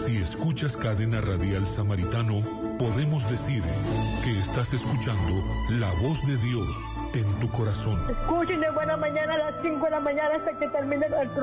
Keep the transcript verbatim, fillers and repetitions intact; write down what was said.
Si escuchas Cadena Radial Samaritano, podemos decir que estás escuchando la voz de Dios en tu corazón. Escuchen de buena mañana a las cinco de la mañana hasta que termine el